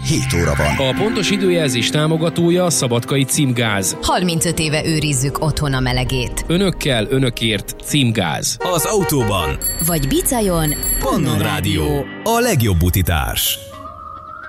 7 óra van. A pontos időjelzés támogatója a Szabadkai Címgáz. 35 éve őrizzük otthon a melegét. Önökkel, önökért Címgáz. Az autóban vagy bicajon Pannon Rádió, a legjobb utitárs.